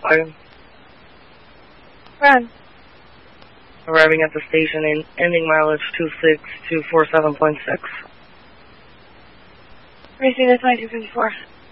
Fire. Run. Arriving at the station in ending mileage 26247.6. Racing to 2254.